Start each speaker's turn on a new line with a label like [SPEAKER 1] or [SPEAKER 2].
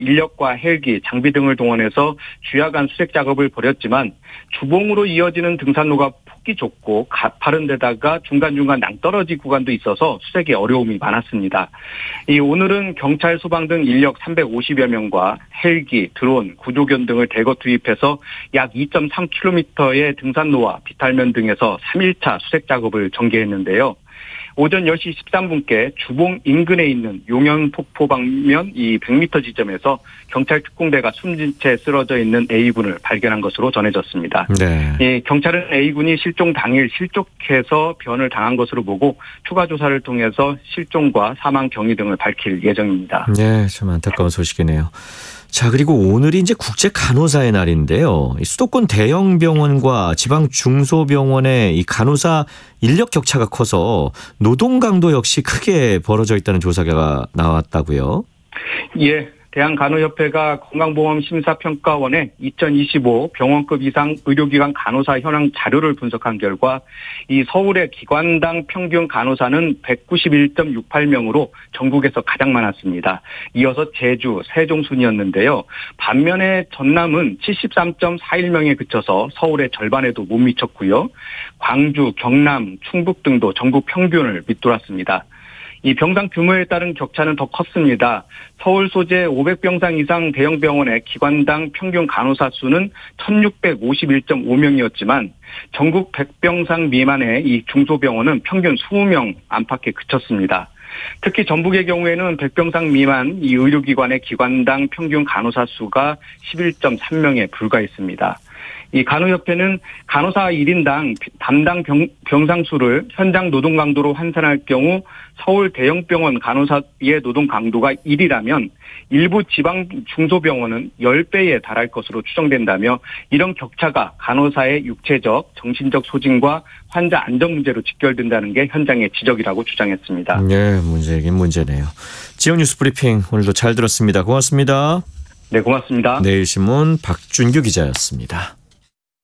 [SPEAKER 1] 인력과 헬기, 장비 등을 동원해서 주야간 수색 작업을 벌였지만 주봉으로 이어지는 등산로가 폭이 좁고 가파른 데다가 중간중간 낭떠러지 구간도 있어서 수색에 어려움이 많았습니다. 오늘은 경찰, 소방 등 인력 350여 명과 헬기, 드론, 구조견 등을 대거 투입해서 약 2.3km의 등산로와 비탈면 등에서 3일차 수색 작업을 전개했는데요. 오전 10시 13분께 주봉 인근에 있는 용연폭포 방면 100m 지점에서 경찰 특공대가 숨진 채 쓰러져 있는 A군을 발견한 것으로 전해졌습니다. 네. 경찰은 A군이 실종 당일 실족해서 변을 당한 것으로 보고 추가 조사를 통해서 실종과 사망 경위 등을 밝힐 예정입니다.
[SPEAKER 2] 네, 참 안타까운 소식이네요. 자, 그리고 오늘이 이제 국제 간호사의 날인데요. 수도권 대형 병원과 지방 중소병원의 이 간호사 인력 격차가 커서 노동 강도 역시 크게 벌어져 있다는 조사가 나왔다고요?
[SPEAKER 1] 예. 대한간호협회가 건강보험심사평가원에 2025 병원급 이상 의료기관 간호사 현황 자료를 분석한 결과 이 서울의 기관당 평균 간호사는 191.68명으로 전국에서 가장 많았습니다. 이어서 제주, 세종 순이었는데요. 반면에 전남은 73.41명에 그쳐서 서울의 절반에도 못 미쳤고요. 광주, 경남, 충북 등도 전국 평균을 밑돌았습니다. 이 병상 규모에 따른 격차는 더 컸습니다. 서울 소재 500병상 이상 대형 병원의 기관당 평균 간호사 수는 1651.5명이었지만 전국 100병상 미만의 이 중소병원은 평균 20명 안팎에 그쳤습니다. 특히 전북의 경우에는 100병상 미만 이 의료기관의 기관당 평균 간호사 수가 11.3명에 불과했습니다. 이 간호협회는 간호사 1인당 담당 병상 수를 현장 노동 강도로 환산할 경우 서울 대형병원 간호사의 노동 강도가 1이라면 일부 지방 중소병원은 10배에 달할 것으로 추정된다며 이런 격차가 간호사의 육체적, 정신적 소진과 환자 안전 문제로 직결된다는 게 현장의 지적이라고 주장했습니다.
[SPEAKER 2] 네, 문제긴 문제네요. 지역 뉴스 브리핑 오늘도 잘 들었습니다. 고맙습니다.
[SPEAKER 1] 네, 고맙습니다.
[SPEAKER 2] 내일신문 박준규 기자였습니다.